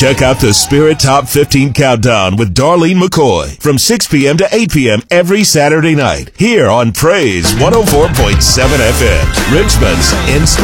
Check out the Spirit Top 15 Countdown with Darlene McCoy from 6 p.m. to 8 p.m. every Saturday night here on Praise 104.7 FM, Richmond's Inspiration.